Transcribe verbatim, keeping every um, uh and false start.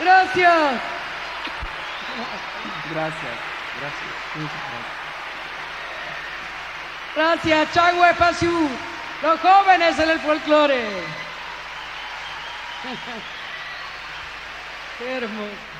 Gracias. Gracias, gracias, muchas gracias. Gracias, Changwe Pasiu, los jóvenes en el folclore. Qué hermoso.